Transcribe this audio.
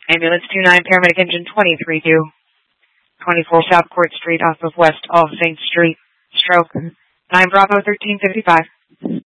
Ambulance 29, paramedic engine 23-2. 24 South Court Street off of West of St. Street. Stroke. 9 Bravo 1355.